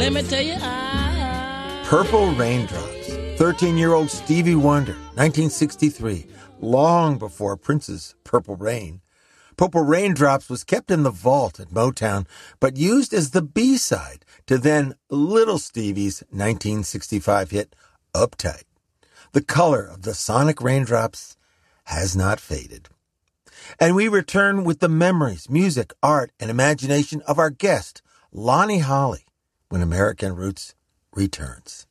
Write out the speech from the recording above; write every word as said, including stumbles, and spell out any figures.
let me tell you, I... Purple Raindrops, thirteen-year-old Stevie Wonder, nineteen sixty-three, long before Prince's Purple Rain. Purple Raindrops was kept in the vault at Motown, but used as the B-side to then Little Stevie's nineteen sixty-five hit, Uptight. The color of the sonic raindrops has not faded. And we return with the memories, music, art, and imagination of our guest, Lonnie Holley, when American Roots returns.